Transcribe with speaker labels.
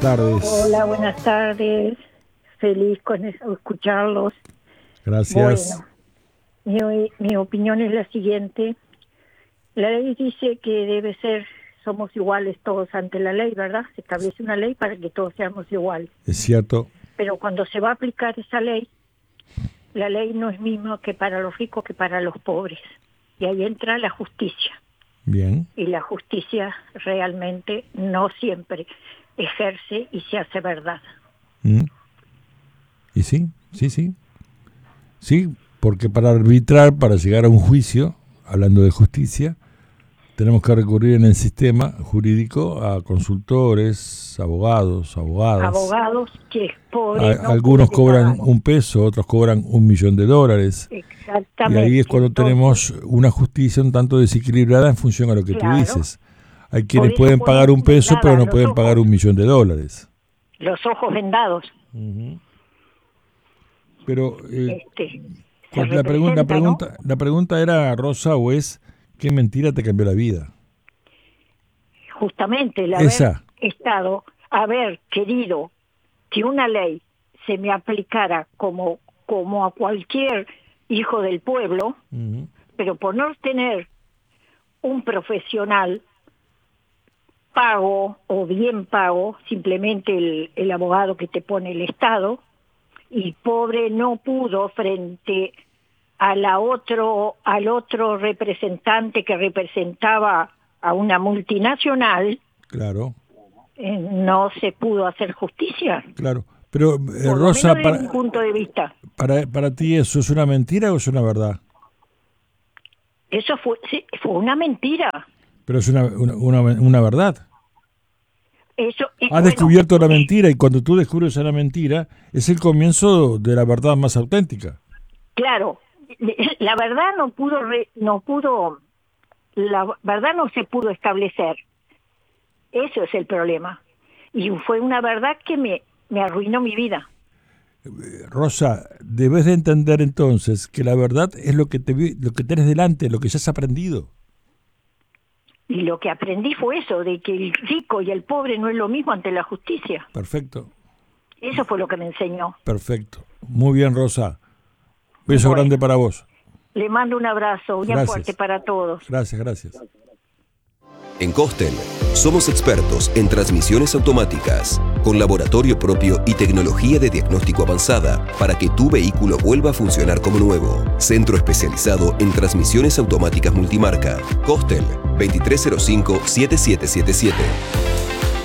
Speaker 1: tardes.
Speaker 2: Hola, buenas tardes. Feliz con escucharlos.
Speaker 1: Gracias.
Speaker 2: Bueno, mi opinión es la siguiente. La ley dice que debe ser, somos iguales todos ante la ley, ¿verdad? Se establece una ley para que todos seamos iguales.
Speaker 1: Es cierto.
Speaker 2: Pero cuando se va a aplicar esa ley, la ley no es misma que para los ricos que para los pobres. Y ahí entra la justicia.
Speaker 1: Bien.
Speaker 2: Y la justicia realmente no siempre ejerce y se hace verdad.
Speaker 1: Y sí. Sí, porque para arbitrar, para llegar a un juicio, hablando de justicia, tenemos que recurrir en el sistema jurídico a consultores, abogadas.
Speaker 2: Abogados que pobres no
Speaker 1: algunos cobran
Speaker 2: pagar.
Speaker 1: $1, otros cobran $1.000.000.
Speaker 2: Exactamente.
Speaker 1: Y ahí es cuando tenemos una justicia un tanto desequilibrada en función a lo que tú dices. Hay quienes pueden pagar $1, pero no pueden pagar $1.000.000.
Speaker 2: Los ojos vendados.
Speaker 1: Pero la pregunta era, Rosa, o es, ¿qué mentira te cambió la vida?
Speaker 2: Justamente el haber querido que una ley se me aplicara como a cualquier hijo del pueblo, pero por no tener un profesional pago o bien pago, simplemente el abogado que te pone el Estado, y pobre no pudo frente al otro representante que representaba a una multinacional.
Speaker 1: Claro.
Speaker 2: No se pudo hacer justicia.
Speaker 1: Claro. Pero Rosa,
Speaker 2: desde mi punto de vista,
Speaker 1: para ti, ¿eso es una mentira o es una verdad?
Speaker 2: Eso fue una mentira.
Speaker 1: Pero es una verdad. Has descubierto la mentira, y cuando tú descubres una mentira es el comienzo de la verdad más auténtica.
Speaker 2: Claro, la verdad la verdad no se pudo establecer. Eso es el problema. Y fue una verdad que me arruinó mi vida.
Speaker 1: Rosa, debes de entender entonces que la verdad es lo que tienes delante, lo que ya has aprendido.
Speaker 2: Y lo que aprendí fue eso, de que el rico y el pobre no es lo mismo ante la justicia.
Speaker 1: Perfecto.
Speaker 2: Eso fue lo que me enseñó.
Speaker 1: Perfecto. Muy bien, Rosa. Beso grande para vos.
Speaker 2: Le mando un abrazo bien fuerte para todos.
Speaker 1: Gracias.
Speaker 3: En Costel somos expertos en transmisiones automáticas, con laboratorio propio y tecnología de diagnóstico avanzada para que tu vehículo vuelva a funcionar como nuevo. Centro especializado en transmisiones automáticas multimarca. Costel 2305-7777.